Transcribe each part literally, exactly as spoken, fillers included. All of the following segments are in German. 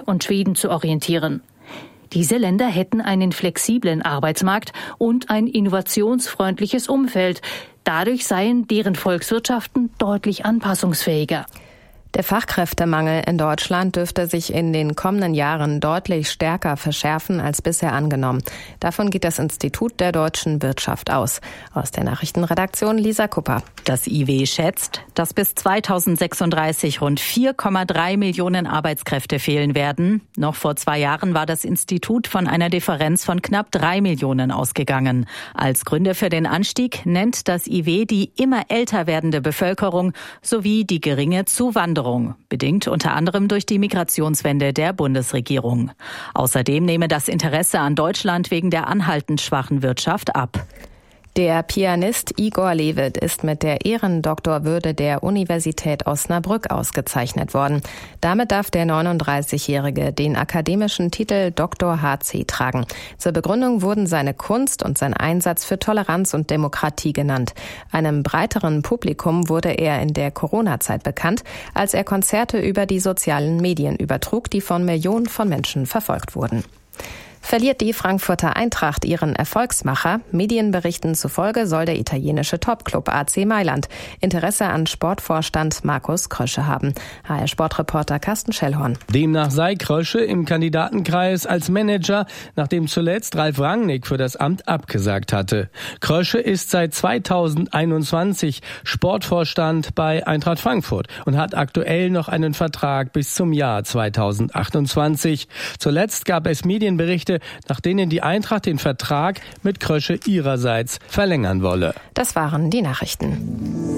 und Schweden zu orientieren. Diese Länder hätten einen flexiblen Arbeitsmarkt und ein innovationsfreundliches Umfeld. Dadurch seien deren Volkswirtschaften deutlich anpassungsfähiger. Der Fachkräftemangel in Deutschland dürfte sich in den kommenden Jahren deutlich stärker verschärfen als bisher angenommen. Davon geht das Institut der deutschen Wirtschaft aus. Aus der Nachrichtenredaktion Lisa Kupper. Das I W schätzt, dass bis zweitausendsechsunddreißig rund vier Komma drei Millionen Arbeitskräfte fehlen werden. Noch vor zwei Jahren war das Institut von einer Differenz von knapp drei Millionen ausgegangen. Als Gründe für den Anstieg nennt das I W die immer älter werdende Bevölkerung sowie die geringe Zuwanderung, bedingt unter anderem durch die Migrationswende der Bundesregierung. Außerdem nehme das Interesse an Deutschland wegen der anhaltend schwachen Wirtschaft ab. Der Pianist Igor Levit ist mit der Ehrendoktorwürde der Universität Osnabrück ausgezeichnet worden. Damit darf der neununddreißigjährige den akademischen Titel Doktor H C tragen. Zur Begründung wurden seine Kunst und sein Einsatz für Toleranz und Demokratie genannt. Einem breiteren Publikum wurde er in der Corona-Zeit bekannt, als er Konzerte über die sozialen Medien übertrug, die von Millionen von Menschen verfolgt wurden. Verliert die Frankfurter Eintracht ihren Erfolgsmacher? Medienberichten zufolge soll der italienische Topclub A C Mailand Interesse an Sportvorstand Markus Krösche haben. H R-Sportreporter Carsten Schellhorn. Demnach sei Krösche im Kandidatenkreis als Manager, nachdem zuletzt Ralf Rangnick für das Amt abgesagt hatte. Krösche ist seit zweitausendeinundzwanzig Sportvorstand bei Eintracht Frankfurt und hat aktuell noch einen Vertrag bis zum Jahr zweitausendachtundzwanzig. Zuletzt gab es Medienberichte, nach denen die Eintracht den Vertrag mit Krösche ihrerseits verlängern wolle. Das waren die Nachrichten.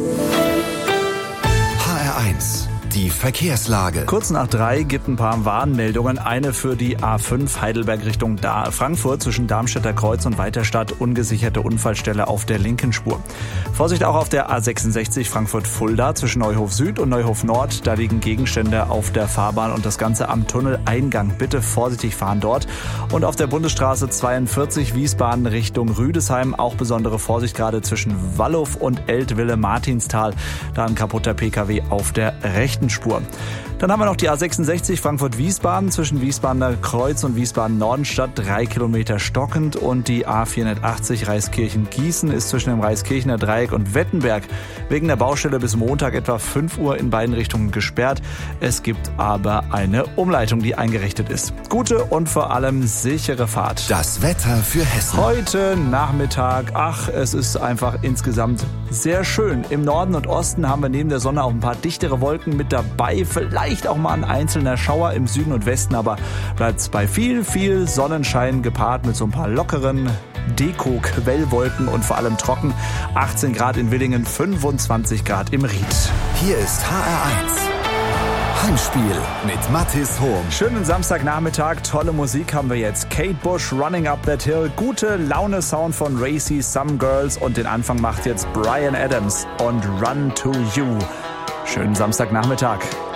H R eins. Die Verkehrslage. Kurz nach drei gibt ein paar Warnmeldungen. Eine für die A fünf Heidelberg Richtung da- Frankfurt zwischen Darmstädter Kreuz und Weiterstadt. Ungesicherte Unfallstelle auf der linken Spur. Vorsicht auch auf der A sechsundsechzig Frankfurt-Fulda zwischen Neuhof Süd und Neuhof Nord. Da liegen Gegenstände auf der Fahrbahn und das Ganze am Tunneleingang. Bitte vorsichtig fahren dort. Und auf der Bundesstraße zweiundvierzig Wiesbaden Richtung Rüdesheim. Auch besondere Vorsicht gerade zwischen Wallow und Eltville-Martinstal. Da ein kaputter P K W auf der rechten Spur. Dann haben wir noch die A sechsundsechzig Frankfurt-Wiesbaden zwischen Wiesbadener Kreuz und Wiesbaden-Nordenstadt, drei Kilometer stockend, und die A vierhundertachtzig Reiskirchen-Gießen ist zwischen dem Reiskirchener Dreieck und Wettenberg wegen der Baustelle bis Montag etwa fünf Uhr in beiden Richtungen gesperrt. Es gibt aber eine Umleitung, die eingerichtet ist. Gute und vor allem sichere Fahrt. Das Wetter für Hessen. Heute Nachmittag, ach, es ist einfach insgesamt sehr schön. Im Norden und Osten haben wir neben der Sonne auch ein paar dichtere Wolken mit dabei. Vielleicht auch mal ein einzelner Schauer im Süden und Westen, aber bleibt es bei viel, viel Sonnenschein gepaart mit so ein paar lockeren Deko-Quellwolken und vor allem trocken. achtzehn Grad in Willingen, fünfundzwanzig Grad im Ried. Hier ist H R eins. Heimspiel mit Mathis Hohm. Schönen Samstagnachmittag, tolle Musik haben wir jetzt. Kate Bush, Running Up That Hill, gute Laune-Sound von Racy, Some Girls, und den Anfang macht jetzt Bryan Adams und Run To You. Schönen Samstagnachmittag.